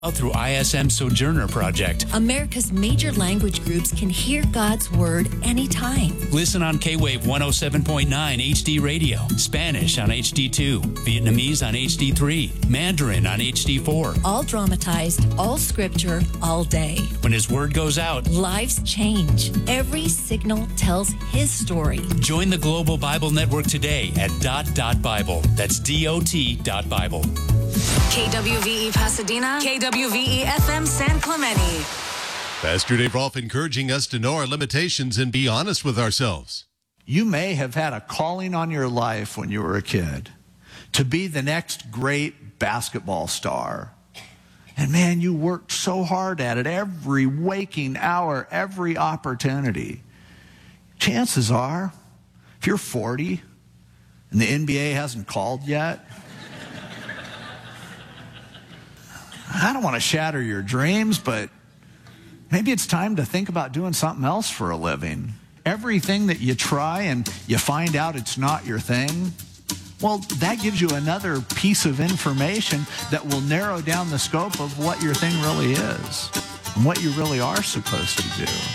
Through ISM Sojourner Project. America's major language groups can hear God's Word anytime. Listen on K-Wave 107.9 HD Radio, Spanish on HD2, Vietnamese on HD3, Mandarin on HD4. All dramatized, all scripture, all day. When His Word goes out, lives change. Every signal tells His story. Join the Global Bible Network today at .Bible. That's DOT.Bible. KWVE Pasadena, KWVE FM San Clemente. Pastor Dave Rolfe encouraging us to know our limitations and be honest with ourselves. You may have had a calling on your life when you were a kid to be the next great basketball star. And man, you worked so hard at it every waking hour, every opportunity. Chances are, if you're 40 and the NBA hasn't called yet, I don't want to shatter your dreams, but maybe it's time to think about doing something else for a living. Everything that you try and you find out it's not your thing, well, that gives you another piece of information that will narrow down the scope of what your thing really is and what you really are supposed to do.